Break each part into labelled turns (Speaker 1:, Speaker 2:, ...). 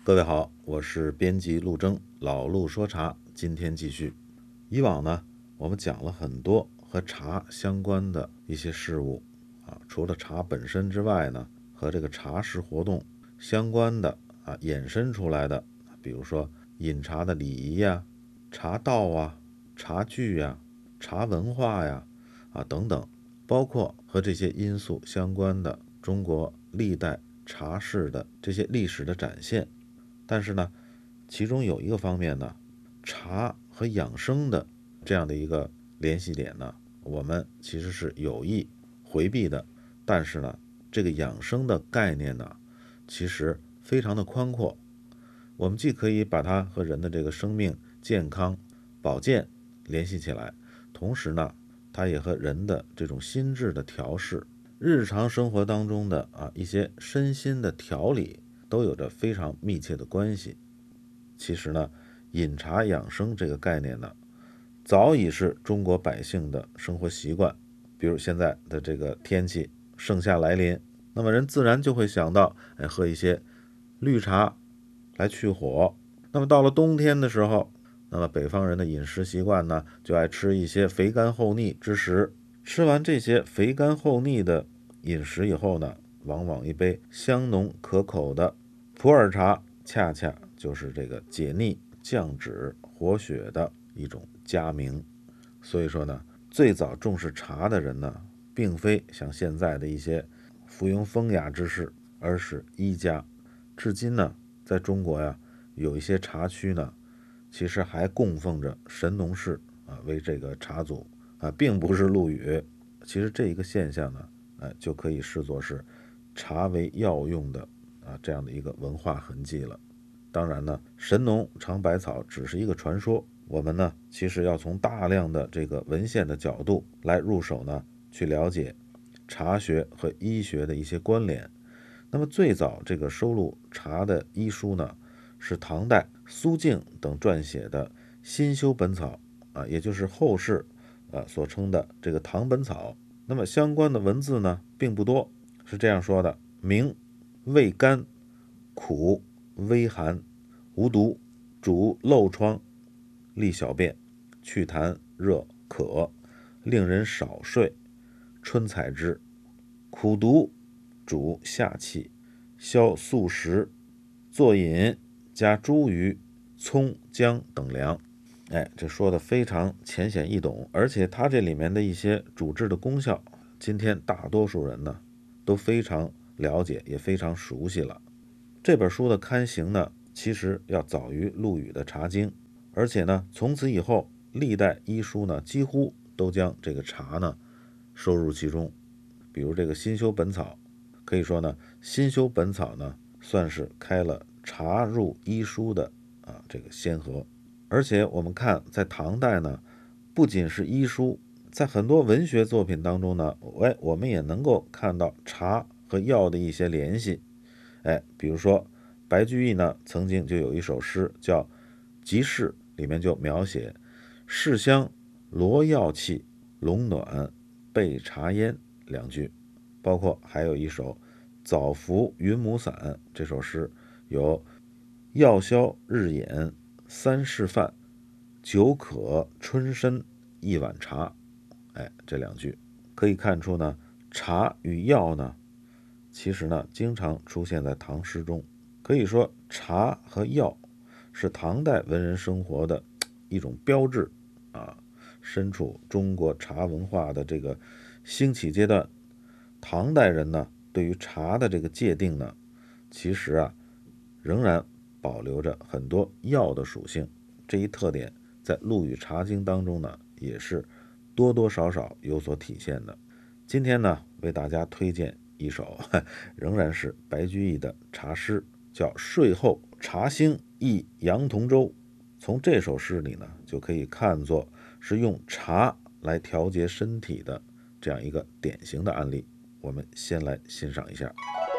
Speaker 1: 各位好，我是编辑陆征，老陆说茶，今天继续。以往呢，我们讲了很多和茶相关的一些事物除了茶本身之外呢，和这个茶事活动相关的衍生出来的，比如说饮茶的礼仪呀、茶道啊、茶具呀、茶文化呀等等，包括和这些因素相关的中国历代茶事的这些历史的展现。但是呢，其中有一个方面呢，茶和养生的这样的一个联系点呢，我们其实是有意回避的。但是呢，这个养生的概念呢，其实非常的宽阔。我们既可以把它和人的这个生命、健康、保健联系起来，同时呢，它也和人的这种心智的调试、日常生活当中的一些身心的调理都有着非常密切的关系。其实呢，饮茶养生这个概念呢，早已是中国百姓的生活习惯。比如现在的这个天气，盛夏来临，那么人自然就会想到，喝一些绿茶来去火。那么到了冬天的时候，那么北方人的饮食习惯呢，就爱吃一些肥甘厚腻之食。吃完这些肥甘厚腻的饮食以后呢，往往一杯香浓可口的普洱茶，恰恰就是这个解腻、降脂、活血的一种佳名。所以说呢，最早重视茶的人呢，并非像现在的一些附庸风雅之士，而是医家。至今呢，在中国呀，有一些茶区呢，其实还供奉着神农氏为这个茶祖并不是陆羽。其实这一个现象呢，就可以视作是茶为药用的这样的一个文化痕迹了。当然呢，神农尝百草只是一个传说，我们呢其实要从大量的这个文献的角度来入手呢，去了解茶学和医学的一些关联。那么最早这个收录茶的医书呢，是唐代苏敬等撰写的新修本草也就是后世所称的这个唐本草。那么相关的文字呢并不多，是这样说的：名味甘，苦，微寒，无毒，主漏疮，利小便，祛痰热渴，令人少睡，春采之。苦毒，主下气，消宿食，作饮，加茱萸、葱、姜等凉。这说的非常浅显易懂，而且它这里面的一些主治的功效，今天大多数人呢都非常了解，也非常熟悉了。这本书的刊行呢，其实要早于陆羽的《茶经》，而且呢，从此以后，历代医书呢，几乎都将这个茶呢收入其中。比如这个新修本草，可以说呢，新修本草呢，算是开了茶入医书的这个先河。而且我们看，在唐代呢，不仅是医书，在很多文学作品当中呢，我们也能够看到茶和药的一些联系。比如说白居易呢，曾经就有一首诗叫《集市》，里面就描写市香罗药气，龙暖备茶烟两句。包括还有一首早服云母散，这首诗有药消日眼三事饭，酒渴春参一碗茶。这两句可以看出呢，茶与药呢，其实呢经常出现在唐诗中。可以说茶和药是唐代文人生活的一种标志身处中国茶文化的这个兴起阶段，唐代人呢对于茶的这个界定呢，其实仍然保留着很多药的属性。这一特点在陆羽《茶经》当中呢，也是多多少少有所体现的。今天呢，为大家推荐一首仍然是白居易的茶诗，叫《睡后茶兴忆杨同洲》。从这首诗里呢，就可以看作是用茶来调节身体的这样一个典型的案例。我们先来欣赏一下。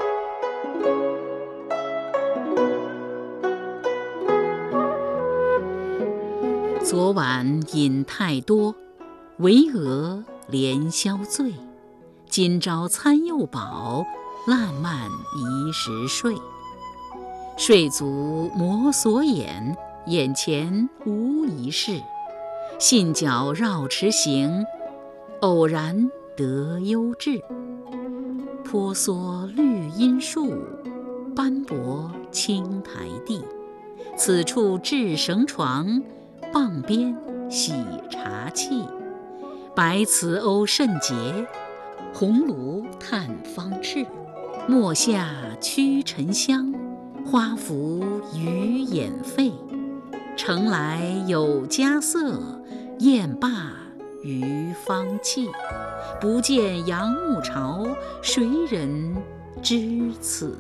Speaker 2: 昨晚饮太多，惟额连宵醉。今朝餐又饱，烂漫宜时睡。 睡足摩挲眼，眼前无一事。信脚绕池行，偶然得幽雉。婆娑绿荫树，斑驳青苔地。此处置绳床，傍边洗茶器。白瓷瓯甚洁，红炉炭方炽。墨下驱尘香，花服余眼废。城来有佳色，宴罢余芳气。不见杨暮潮，谁人知此